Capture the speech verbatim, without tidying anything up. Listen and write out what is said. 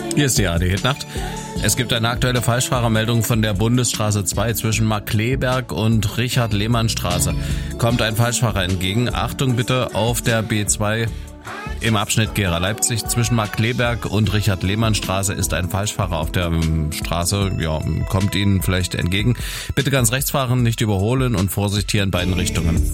Hier ist die A D-Hit-Nacht. Es gibt eine aktuelle Falschfahrermeldung von der Bundesstraße zwei zwischen Markkleeberg und Richard-Lehmann-Straße. Kommt ein Falschfahrer entgegen. Achtung bitte, auf der B zwei im Abschnitt Gera-Leipzig zwischen Markkleeberg und Richard-Lehmann-Straße ist ein Falschfahrer auf der ähm, Straße. Ja, kommt Ihnen vielleicht entgegen. Bitte ganz rechts fahren, nicht überholen und Vorsicht hier in beiden Richtungen.